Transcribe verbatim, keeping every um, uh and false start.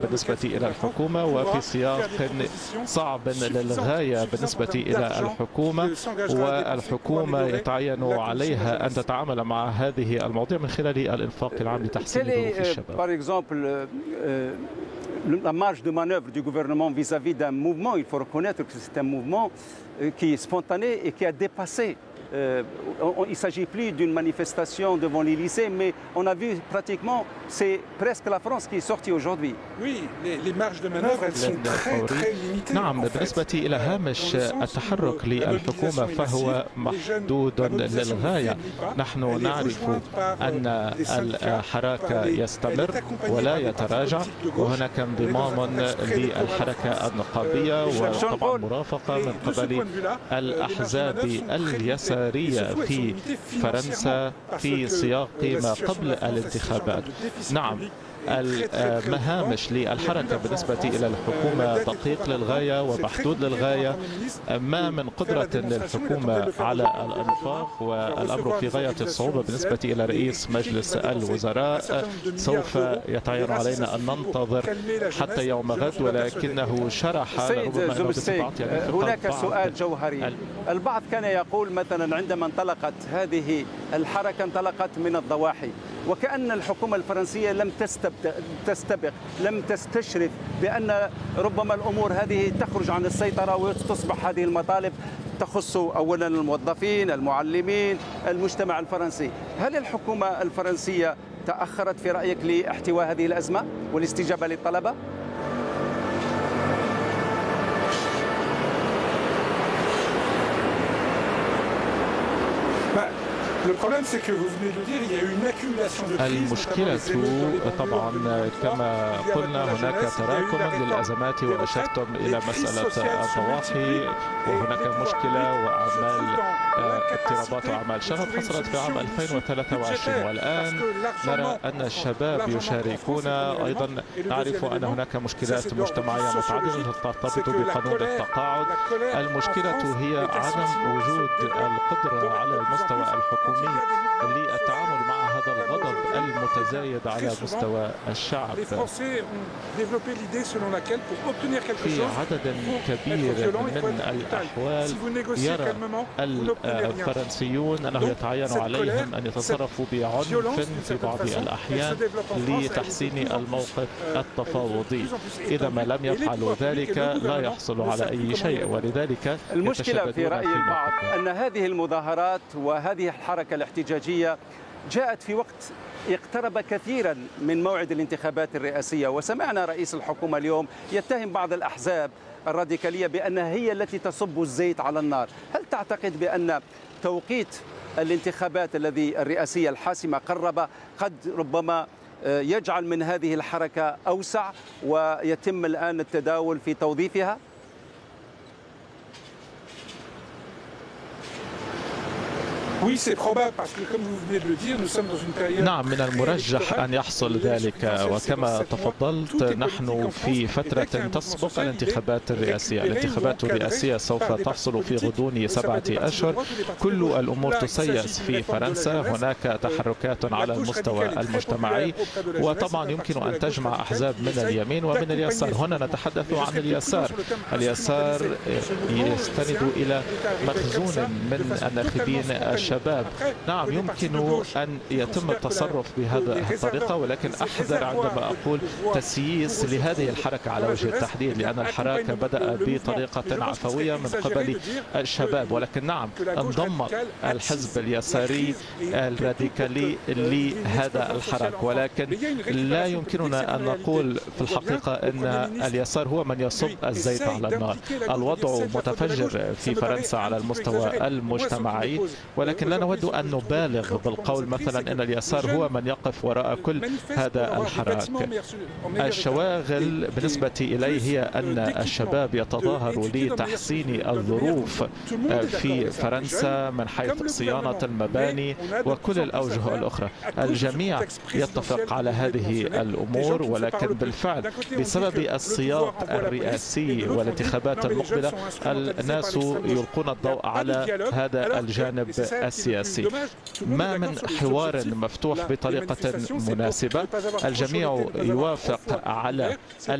بالنسبة إلى الحكومة وفي سياق صعب للغاية بالنسبة إلى الحكومة، والحكومة يتعين عليها أن تتعامل مع هذه المواضيع من خلال الإنفاق العام لتحسين ظروف الشباب. La marge de manœuvre du gouvernement vis-à-vis d'un mouvement, il faut reconnaître que c'est un mouvement qui est spontané et qui a dépassé. Euh, il ne s'agit plus d'une manifestation devant l'Élysée, mais on a vu pratiquement, c'est presque la France qui est sortie aujourd'hui. Oui, les, les marges de manœuvre, elles sont très, très limitées. نعم، بالنسبة إلى هامش التحرك للحكومة فهو محدود للغاية. نحن نعرف أن الحراك يستمر ولا يتراجع، وهناك انضمام للحركة النقابية وطبعا مرافقة من قبل الأحزاب اليسارية في فرنسا في سياق ما قبل الانتخابات. نعم، المهامش للحركة بالنسبة إلى الحكومة دقيق للغاية ومحدود للغاية، ما من قدرة للحكومة على الإنفاق، والأمر في غاية الصعوبة بالنسبة إلى رئيس مجلس الوزراء. سوف يتعين علينا أن ننتظر حتى يوم غد، ولكنه شرح هناك سؤال جوهري. البعض كان يقول مثلا عندما انطلقت هذه الحركة انطلقت من الضواحي، وكأن الحكومة الفرنسية لم تستبق، لم تستشرف بأن ربما الأمور هذه تخرج عن السيطرة وتصبح هذه المطالب تخص أولا الموظفين، المعلمين، المجتمع الفرنسي. هل الحكومة الفرنسية تأخرت في رأيك لاحتواء هذه الأزمة والاستجابة للطلبة؟ المشكلة طبعا كما قلنا هناك تراكم للأزمات، وأشرتم إلى مسألة الضواحي، وهناك مشكلة وأعمال اضطرابات وأعمال شغب حصلت في عام ألفين وثلاثة وعشرين، والآن نرى أن الشباب يشاركون. أيضا نعرف أن هناك مشكلات مجتمعية متعددة ترتبط بقانون التقاعد. المشكلة هي عدم وجود القدرة على المستوى الحكومي للتعامل مع هذا الغضب المتزايد على مستوى الشعب. في عدد كبير من الأحوال يرى الفرنسيون أنه يتعين عليهم أن يتصرفوا بعنف في بعض الأحيان لتحسين الموقف التفاوضي. إذا ما لم يفعلوا ذلك لا يحصلوا على أي شيء، ولذلك المشكلة في رأي البعض أن هذه المظاهرات وهذه الحركة الاحتجاجية جاءت في وقت اقترب كثيرا من موعد الانتخابات الرئاسية، وسمعنا رئيس الحكومة اليوم يتهم بعض الأحزاب الراديكالية بأنها هي التي تصب الزيت على النار. هل تعتقد بأن توقيت الانتخابات الذي الرئاسية الحاسمة قرب قد ربما يجعل من هذه الحركة أوسع ويتم الآن التداول في توظيفها؟ نعم، من المرجح أن يحصل ذلك، وكما تفضلت نحن في فترة تسبق الانتخابات الرئاسية. الانتخابات الرئاسية سوف تحصل في غضون سبعة أشهر. كل الأمور تسيس في فرنسا، هناك تحركات على المستوى المجتمعي، وطبعا يمكن أن تجمع أحزاب من اليمين ومن اليسار. هنا نتحدث عن اليسار. اليسار يستند إلى مخزون من الناخبين الشباب. نعم، يمكن أن يتم التصرف بهذه الطريقة، ولكن أحذر عندما أقول تسييس لهذه الحركة على وجه التحديد، لأن الحركة بدأ بطريقة عفوية من قبل الشباب، ولكن نعم انضم الحزب اليساري الراديكالي لهذا الحراك. ولكن لا يمكننا أن نقول في الحقيقة أن اليسار هو من يصب الزيت على النار. الوضع متفجر في فرنسا على المستوى المجتمعي، ولكن لا نود أن نبالغ بالقول مثلا أن اليسار هو من يقف وراء كل هذا الحراك. الشواغل بالنسبة إليه هي أن الشباب يتظاهروا لتحسين الظروف في فرنسا من حيث صيانة المباني وكل الأوجه الأخرى. الجميع يتفق على هذه الأمور، ولكن بالفعل بسبب السياق الرئاسي والانتخابات المقبلة الناس يلقون الضوء على هذا الجانب السياسي. ما من حوار مفتوح بطريقة مناسبة. الجميع يوافق على